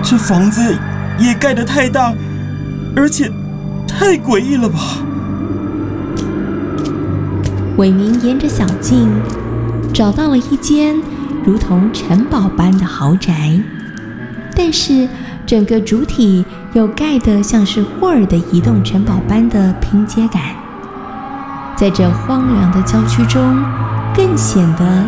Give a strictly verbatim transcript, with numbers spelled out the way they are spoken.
这房子也盖得太大，而且太诡异了吧。 伟明沿着小径找到了一间如同城堡般的豪宅，但是整个主体又盖得像是霍尔的移动城堡般的拼接感，在这荒凉的郊区中更显得